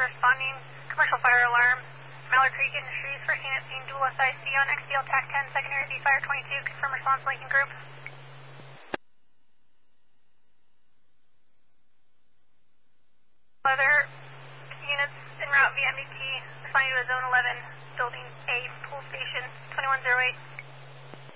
responding. Commercial fire alarm. Mallard Creek Industries, first unit scene, dual SIC on XDL TAC 10, secondary B fire 22, confirm response Lincoln Group. Other units en route via MVP, responding to a zone 11, building A, pool station, 2108.